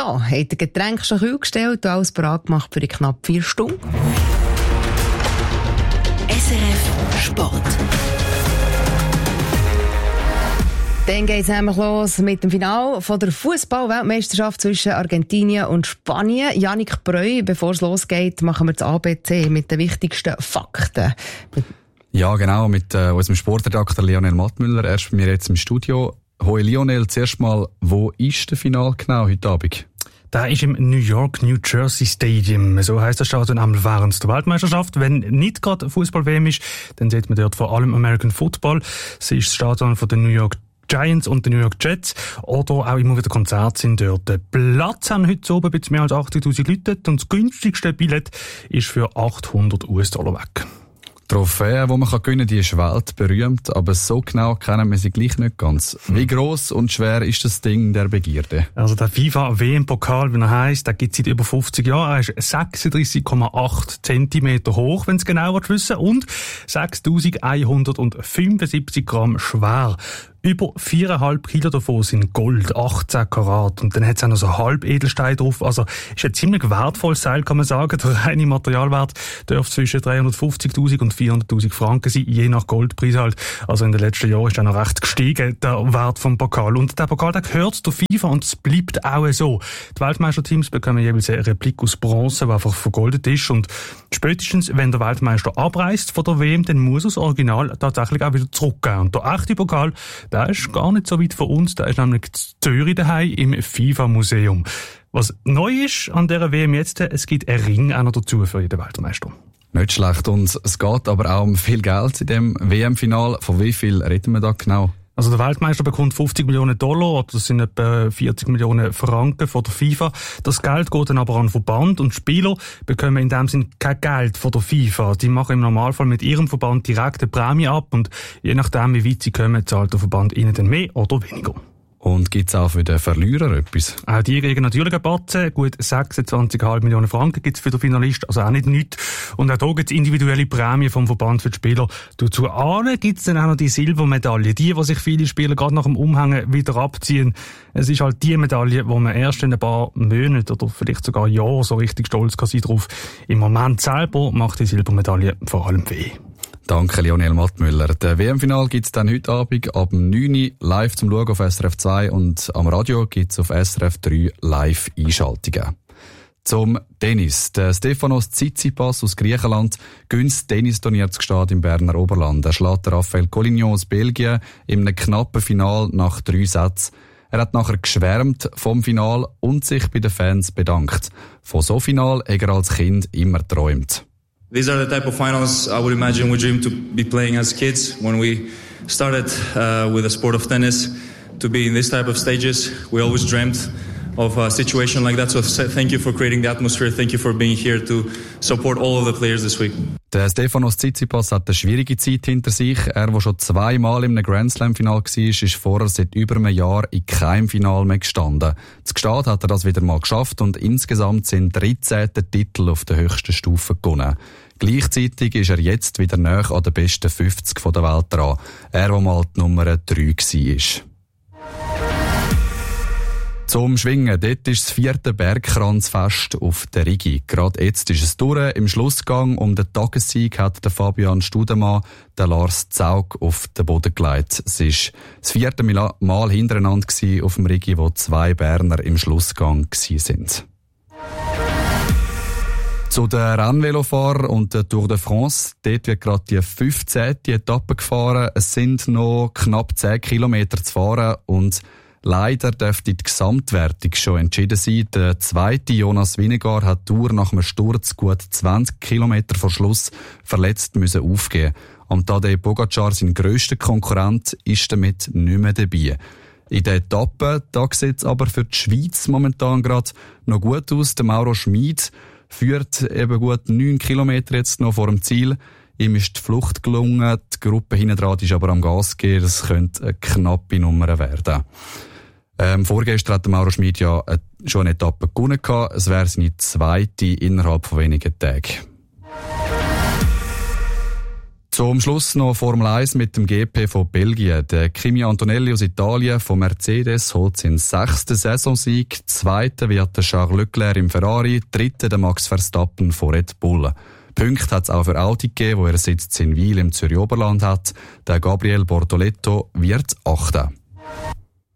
So, hat ihr Getränk schon kühl gestellt und alles bereit gemacht für die knapp 4 Stunden? SRF Sport. Dann geht es nämlich los mit dem Finale von der Fußball-Weltmeisterschaft zwischen Argentinien und Spanien. Yannick Breu, bevor es losgeht, machen wir das ABC mit den wichtigsten Fakten. Ja, genau, mit unserem Sportredakteur Lionel Mattmüller. Er ist bei mir jetzt im Studio. Hoi Lionel, zuerst mal, wo ist der Finale genau heute Abend? Da ist im New York, New Jersey Stadium. So heisst das Stadion einmal während der Weltmeisterschaft. Wenn nicht gerade Fußball-WM ist, dann sieht man dort vor allem American Football. Es ist das Stadion von den New York Giants und den New York Jets. Oder auch immer wieder Konzerte sind dort. Platz haben heute oben ein bisschen mehr als 80'000 Leute und das günstigste Billett ist für $800 weg. Die Trophäe, die man gewinnen kann, die ist weltberühmt, aber so genau kennen wir sie gleich nicht ganz. Wie gross und schwer ist das Ding der Begierde? Also der FIFA-WM-Pokal, wie er heisst, der gibt es seit über 50 Jahren. Er ist 36,8 Zentimeter hoch, wenn es genau wissen, und 6.175 Gramm schwer. Über 4,5 Kilo davon sind Gold, 18 Karat. Und dann hat es auch noch so Halbedelstein drauf. Also ist ein ziemlich wertvolles Teil, kann man sagen. Der reine Materialwert dürfte zwischen 350'000 und 400'000 Franken sein, je nach Goldpreis halt. Also in den letzten Jahren ist der noch recht gestiegen, der Wert vom Pokal. Und der Pokal, der gehört der FIFA und es bleibt auch so. Die Weltmeisterteams bekommen jeweils eine Replik aus Bronze, die einfach vergoldet ist. Und spätestens, wenn der Weltmeister abreist von der WM, dann muss das Original tatsächlich auch wieder zurückgehen. Und der echte Pokal, der ist gar nicht so weit von uns, der ist nämlich in Zürich daheim im FIFA-Museum. Was neu ist an dieser WM jetzt, es gibt einen Ring auch noch dazu für jeden Weltmeister. Nicht schlecht, und es geht aber auch um viel Geld in dem WM-Final. Von wie viel reden wir da genau? Also der Weltmeister bekommt $50 Millionen, das sind etwa 40 Millionen Franken von der FIFA. Das Geld geht dann aber an den Verband und die Spieler bekommen in dem Sinne kein Geld von der FIFA. Die machen im Normalfall mit ihrem Verband direkt eine Prämie ab und je nachdem, wie weit sie kommen, zahlt der Verband ihnen dann mehr oder weniger. Und gibt's auch für den Verlierer etwas? Auch die kriegen natürlich einen Batzen. Gut 26,5 Millionen Franken gibt's für den Finalist, also auch nicht nichts. Und auch hier gibt's individuelle Prämien vom Verband für die Spieler. Dazu gibt's dann auch noch die Silbermedaille. Die sich viele Spieler gerade nach dem Umhängen wieder abziehen. Es ist halt die Medaille, wo man erst in ein paar Monaten oder vielleicht sogar Jahren so richtig stolz kann sein drauf. Im Moment selber macht die Silbermedaille vor allem weh. Danke, Lionel Mattmüller. Der WM-Final gibt's dann heute Abend ab 9 Uhr live zum Schauen auf SRF 2 und am Radio gibt's auf SRF 3 Live-Einschaltungen. Zum Tennis. Der Stefanos Tsitsipas aus Griechenland gönnt das Tennisturnier zu Gstaad im Berner Oberland. Er schlägt Raphael Collignon aus Belgien in einem knappen Final nach 3 Sätzen. Er hat nachher geschwärmt vom Final und sich bei den Fans bedankt. Von so Final hat er als Kind immer geträumt. These are the type of finals I would imagine we dreamed to be playing as kids when we started with the sport of tennis. To be in this type of stages, we always dreamt of a situation like that. So thank you for creating the atmosphere. Thank you for being here to support all of the players this week. Der Stefanos Tsitsipas hat eine schwierige Zeit hinter sich. Er, der schon 2-mal in einem Grand Slam-Final war, ist vorher seit über einem Jahr in keinem Final mehr gestanden. Zu Gstaad hat er das wieder mal geschafft und insgesamt sind 13 Titel auf der höchsten Stufe gewonnen. Gleichzeitig ist er jetzt wieder näher an den besten 50 der Welt dran. Er, der mal die Nummer 3 war. Zum Schwingen, dort ist das 4. Bergkranzfest auf der Rigi. Gerade jetzt ist es durch. Im Schlussgang um den Tagessieg hat der Fabian Studemann den Lars Zaug auf den Boden gelegt. Es war das 4. Mal hintereinander auf dem Rigi, wo 2 Berner im Schlussgang waren. Zu den Rennvelofahrern und der Tour de France. Dort wird gerade die 15. Etappe gefahren. Es sind noch knapp 10 Kilometer zu fahren und leider dürfte die Gesamtwertung schon entschieden sein. Der zweite Jonas Vingegaard hat die Tour nach einem Sturz gut 20 Kilometer vor Schluss verletzt müssen aufgeben. Und Tadej Pogacar, sein grösster Konkurrent, ist damit nicht mehr dabei. In der Etappe, da sieht es aber für die Schweiz momentan gerade noch gut aus. Der Mauro Schmid führt eben gut 9 Kilometer jetzt noch vor dem Ziel. Ihm ist die Flucht gelungen, die Gruppe hinten dran ist aber am Gas gehen. Das könnte eine knappe Nummer werden. Vorgestern hat der Mauro Schmid ja schon eine Etappe gewonnen gehabt. Es wäre seine 2. innerhalb von wenigen Tagen. Zum Schluss noch Formel 1 mit dem GP von Belgien. Der Kimi Antonelli aus Italien von Mercedes holt seinen 6. Saisonsieg. 2. wird der Charles Leclerc im Ferrari, 3. der Max Verstappen von Red Bull. Punkte hat es auch für Audi gegeben, wo er Sitz in Wil im Zürich Oberland hat. Der Gabriel Bortoletto wird 8.